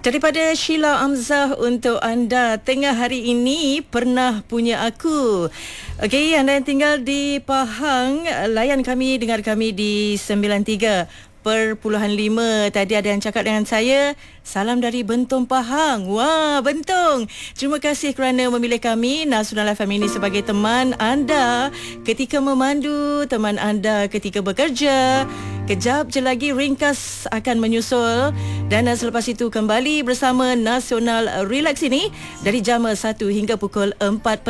Daripada Sheila Amzah untuk anda, tengah hari ini pernah punya aku. Okey, anda yang tinggal di Pahang, layan kami, dengar kami di 93.5. Tadi ada yang cakap dengan saya, salam dari Bentong Pahang. Wah, Bentong. Terima kasih kerana memilih kami Nasional FM ini sebagai teman anda ketika memandu, teman anda ketika bekerja. Kejap je lagi ringkas akan menyusul dan selepas itu kembali bersama Nasional Relax ini dari jam 1 hingga pukul 4.